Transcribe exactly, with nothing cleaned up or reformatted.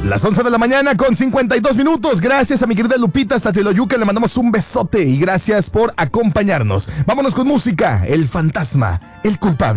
Las once de la mañana con cincuenta y dos minutos. Gracias a mi querida Lupita hasta Teoloyuca. Le mandamos un besote y gracias por acompañarnos. Vámonos con música. El fantasma, el culpable.